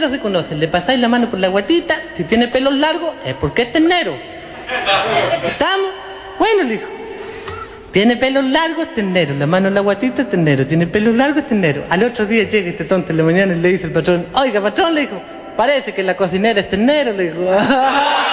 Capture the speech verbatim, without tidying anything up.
ternero se conocen, le pasáis la mano por la guatita, si tiene pelos largos es porque es ternero. ¿Estamos? Bueno, le dijo. Tiene pelos largos, ternero, la mano en la guatita, ternero, tiene pelos largos, ternero. Al otro día llega este tonto en la mañana y le dice el patrón, oiga patrón, le dijo, parece que la cocinera es ternero, le dijo.